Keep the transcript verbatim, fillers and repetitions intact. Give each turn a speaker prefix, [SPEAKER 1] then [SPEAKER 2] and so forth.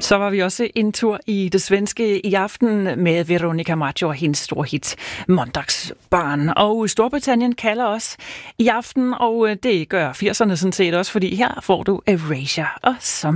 [SPEAKER 1] Så var vi også en tur i det svenske i aften med Veronica Maggio og hendes store hit Måndagsbarn. Og Storbritannien kalder os i aften, og det gør firserne sådan set også, fordi her får du Erasure og Some